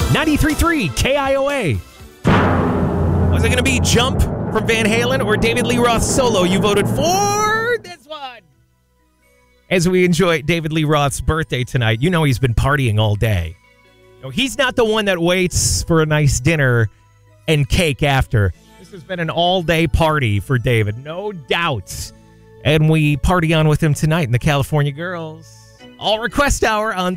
93.3 KIOA. Was it going to be Jump from Van Halen or David Lee Roth solo? You voted for this one. As we enjoy David Lee Roth's birthday tonight, you know he's been partying all day. No, he's not the one that waits for a nice dinner and cake after. This has been an all-day party for David, no doubt. And we party on with him tonight in the California Girls All Request Hour on